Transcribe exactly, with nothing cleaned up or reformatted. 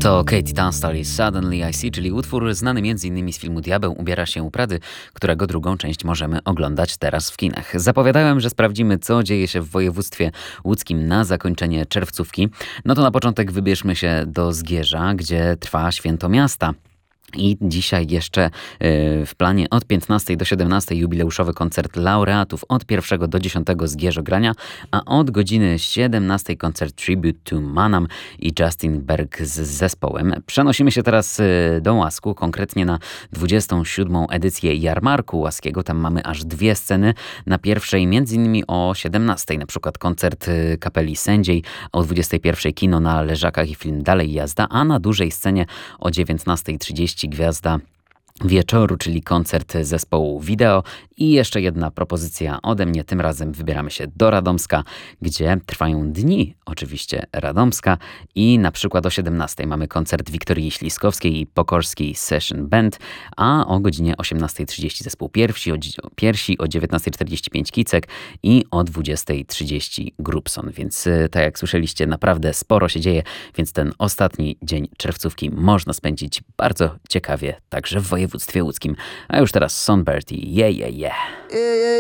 To Katie Tunstall i Suddenly I See, czyli utwór znany m.in. z filmu Diabeł ubiera się u Prady, którego drugą część możemy oglądać teraz w kinach. Zapowiadałem, że sprawdzimy, co dzieje się w województwie łódzkim na zakończenie czerwcówki. No to na początek wybierzmy się do Zgierza, gdzie trwa Święto Miasta. I dzisiaj jeszcze w planie od piętnastej do siedemnastej jubileuszowy koncert laureatów od pierwszego do dziesiątego Zgierzogrania, a od godziny siedemnastej koncert Tribute to Manam i Justin Berg z zespołem. Przenosimy się teraz do Łasku, konkretnie na dwudziestą siódmą edycję Jarmarku Łaskiego. Tam mamy aż dwie sceny. Na pierwszej między innymi o siedemnastej na przykład koncert Kapeli Sędziej, o dwudziestej pierwszej kino na Leżakach i film Dalej Jazda, a na dużej scenie o dziewiętnastej trzydzieści gwiazda wieczoru, czyli koncert zespołu Wideo. I jeszcze jedna propozycja ode mnie. Tym razem wybieramy się do Radomska, gdzie trwają dni oczywiście Radomska i na przykład o siedemnastej mamy koncert Wiktorii Śliskowskiej i Pokorskiej Session Band, a o godzinie osiemnastej trzydzieści zespół Pierwsi, o, Piersi, o dziewiętnastej czterdzieści pięć Kicek i o dwudziestej trzydzieści Grubson. Więc tak jak słyszeliście, naprawdę sporo się dzieje, więc ten ostatni dzień czerwcówki można spędzić bardzo ciekawie, także w województwie łódzkim. A już teraz Songbird i yeah, yeah, yeah.